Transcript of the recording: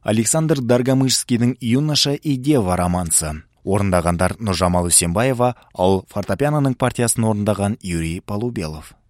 Александр Даргомышскийдің «Юноша и дева» романсы. Орындағандар Нұржамал Үсенбаева, ал фортепианоның партиясын орындаған Юрий Полубелов.